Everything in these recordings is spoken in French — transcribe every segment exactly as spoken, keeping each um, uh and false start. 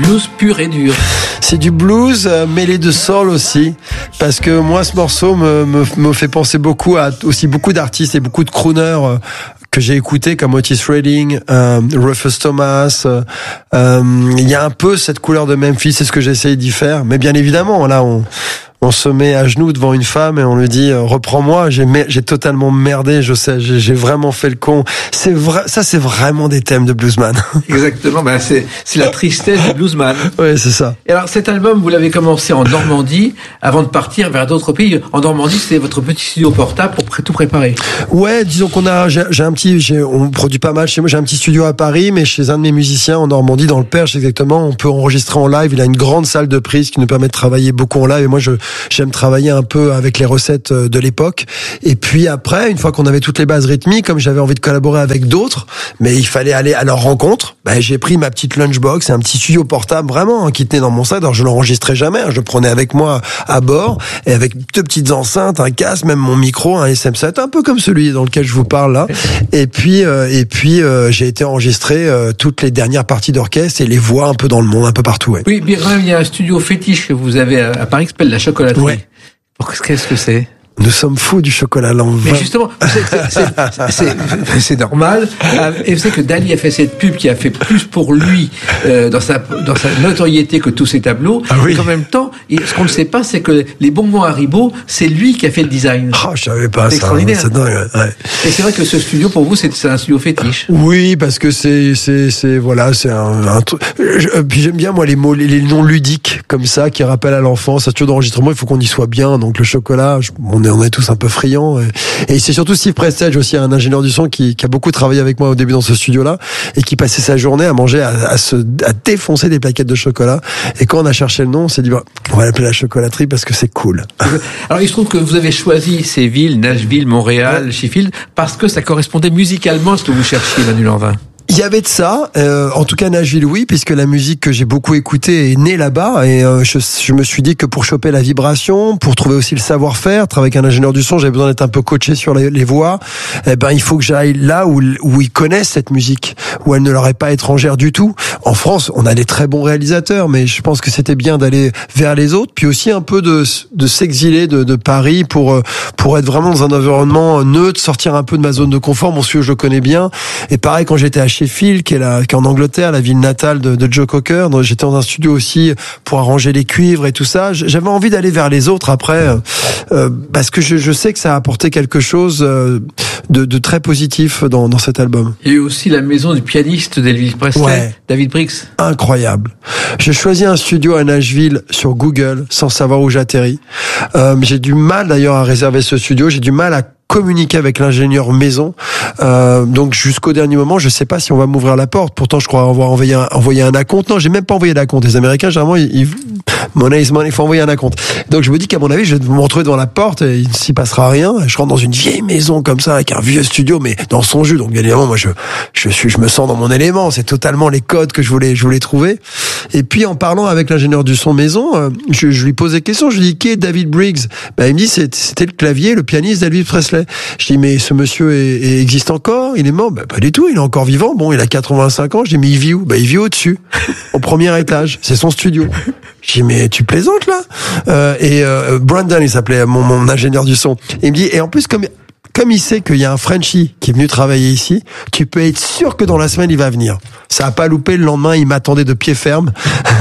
blues pur et dur. C'est du blues euh, mêlé de soul aussi, parce que moi ce morceau me, me, me fait penser beaucoup à aussi beaucoup d'artistes et beaucoup de crooners euh, que j'ai écoutés comme Otis Redding, euh, Rufus Thomas. Il euh, y a un peu cette couleur de Memphis, c'est ce que j'essaye d'y faire. Mais bien évidemment, là on on se met à genoux devant une femme et on lui dit euh, reprends-moi, j'ai j'ai totalement merdé, je sais, j'ai, j'ai vraiment fait le con. C'est vrai, ça c'est vraiment des thèmes de bluesman. Exactement, ben c'est c'est la tristesse du bluesman. Ouais, c'est ça. Et alors cet album, vous l'avez commencé en Normandie avant de partir vers d'autres pays. En Normandie, c'était votre petit studio portable pour pré- tout préparer. Ouais, disons qu'on a j'ai, j'ai un petit j'ai, on produit pas mal chez moi, j'ai un petit studio à Paris, mais chez un de mes musiciens en Normandie dans le Perche exactement, on peut enregistrer en live, il a une grande salle de prise qui nous permet de travailler beaucoup en live et moi je J'aime travailler un peu avec les recettes de l'époque. Et puis après, une fois qu'on avait toutes les bases rythmiques, comme j'avais envie de collaborer avec d'autres, mais il fallait aller à leur rencontre, ben, j'ai pris ma petite lunchbox et un petit studio portable vraiment hein, qui tenait dans mon sac. Alors je l'enregistrais jamais, hein, je le prenais avec moi à bord et avec deux petites enceintes, un casque, même mon micro, un S M sept, un peu comme celui dans lequel je vous parle là. Et puis euh, et puis euh, j'ai été enregistrer euh, toutes les dernières parties d'orchestre et les voix un peu dans le monde, un peu partout. Ouais. Oui, bien il y a un studio fétiche que vous avez à Paris qui s'appelle La Chocolaterie. Ouais. Qu'est-ce que c'est ? Nous sommes fous du chocolat lent. Mais justement, c'est, c'est, c'est, c'est, c'est normal. Et vous savez que Dali a fait cette pub qui a fait plus pour lui euh, dans sa dans sa notoriété que tous ses tableaux. Ah oui. Et en même temps, ce qu'on ne sait pas, c'est que les bonbons Haribo, c'est lui qui a fait le design. Oh, je savais pas c'est ça. Extraordinaire. C'est dingue. Ouais. Et c'est vrai que ce studio, pour vous, c'est, c'est un studio fétiche. Oui, parce que c'est c'est c'est voilà, c'est un, un truc. Puis j'aime bien moi les mots, les, les noms ludiques comme ça qui rappellent à l'enfance. Un studio d'enregistrement, il faut qu'on y soit bien. Donc le chocolat, je, on est on est tous un peu friands. Et, et c'est surtout Steve Prestage aussi, un ingénieur du son qui, qui a beaucoup travaillé avec moi au début dans ce studio-là et qui passait sa journée à manger, à, à se à défoncer des plaquettes de chocolat. Et quand on a cherché le nom, on s'est dit bah, on va l'appeler La Chocolaterie parce que c'est cool. Alors il se trouve que vous avez choisi ces villes, Nashville, Montréal, ouais. Sheffield, parce que ça correspondait musicalement à ce que vous cherchiez, Manu Lanvin. Il y avait de ça, euh, en tout cas Nashville oui, puisque la musique que j'ai beaucoup écoutée est née là-bas et euh, je, je me suis dit que pour choper la vibration, pour trouver aussi le savoir-faire, travailler avec un ingénieur du son, j'avais besoin d'être un peu coaché sur les, les voix. Eh ben il faut que j'aille là où où ils connaissent cette musique, où elle ne leur est pas étrangère du tout. En France, on a des très bons réalisateurs, mais je pense que c'était bien d'aller vers les autres, puis aussi un peu de de s'exiler de, de Paris pour pour être vraiment dans un environnement neutre, sortir un peu de ma zone de confort. Mon studio je le connais bien, et pareil quand j'étais à Sheffield, qui est, la, qui est en Angleterre, la ville natale de, de Joe Cocker. Donc, j'étais dans un studio aussi pour arranger les cuivres et tout ça. J'avais envie d'aller vers les autres après, euh, parce que je, je sais que ça a apporté quelque chose de, de très positif dans, dans cet album. Il y a eu aussi la maison du pianiste d'Elvis Presley, ouais. David Briggs. Incroyable. J'ai choisi un studio à Nashville sur Google sans savoir où j'atterris. Euh, j'ai du mal d'ailleurs à réserver ce studio. J'ai du mal à communiquer avec l'ingénieur maison, euh, donc jusqu'au dernier moment, je sais pas si on va m'ouvrir la porte. Pourtant, je crois avoir envoyé un, envoyé un acompte. Non, j'ai même pas envoyé d'acompte. Les Américains, généralement, ils, ils money is money, il faut envoyer un acompte. Donc je me dis qu'à mon avis, je vais me retrouver devant la porte et il s'y passera rien. Je rentre dans une vieille maison comme ça, avec un vieux studio, mais dans son jus. Donc bien évidemment, moi, je, je suis, je me sens dans mon élément. C'est totalement les codes que je voulais, je voulais trouver. Et puis en parlant avec l'ingénieur du son maison, euh, je, je lui pose des questions. Je lui dis qui est David Briggs. Ben il me dit c'était le clavier, le pianiste d'Elvis Presley. Je dis mais ce monsieur est, est, existe encore, il est mort? Ben pas du tout, il est encore vivant. Bon, il a quatre-vingt-cinq ans. Je dis mais il vit où? Ben il vit au-dessus, au premier étage. C'est son studio. Je dis mais tu plaisantes là? euh, Et euh, Brandon, il s'appelait mon, mon ingénieur du son. Il me dit et en plus comme Comme il sait qu'il y a un Frenchie qui est venu travailler ici, tu peux être sûr que dans la semaine, il va venir. Ça a pas loupé. Le lendemain, il m'attendait de pied ferme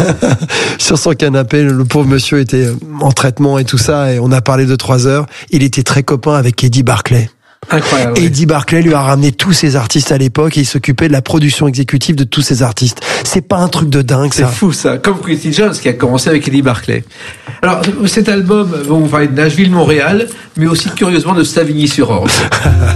sur son canapé. Le pauvre monsieur était en traitement et tout ça. Et on a parlé de trois heures. Il était très copain avec Eddie Barclay. Incroyable. Et Eddie Barclay lui a ramené tous ses artistes à l'époque et il s'occupait de la production exécutive de tous ses artistes. C'est pas un truc de dingue, ça. C'est fou, ça. Comme Quincy Jones qui a commencé avec Eddie Barclay. Alors, cet album, bon, on va parler de Nashville, Montréal, mais aussi curieusement de Savigny-sur-Orge.